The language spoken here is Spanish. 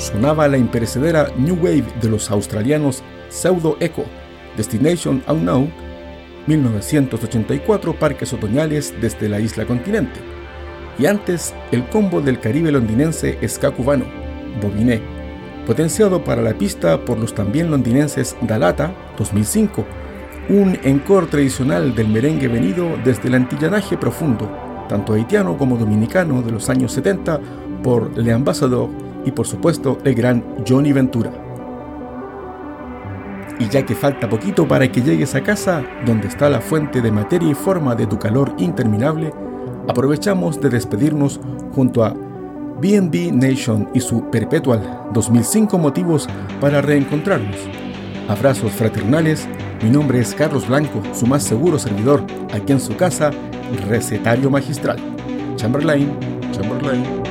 sonaba la imperecedera New Wave de los australianos Pseudo Echo, Destination Unknown, 1984, Parques Otoñales desde la isla continente. Y antes, el combo del Caribe londinense ska cubano, Bobiné, potenciado para la pista por los también londinenses Dalata, 2005, un encore tradicional del merengue venido desde el antillanaje profundo, tanto haitiano como dominicano de los años 70, por Le Ambassadeur y por supuesto el gran Johnny Ventura. Y ya que falta poquito para que llegues a casa, donde está la fuente de materia y forma de tu calor interminable, aprovechamos de despedirnos junto a B&B Nation y su Perpetual, 2005 motivos para reencontrarnos. Abrazos fraternales, mi nombre es Carlos Blanco, su más seguro servidor, aquí en su casa, recetario magistral. Chamberlain.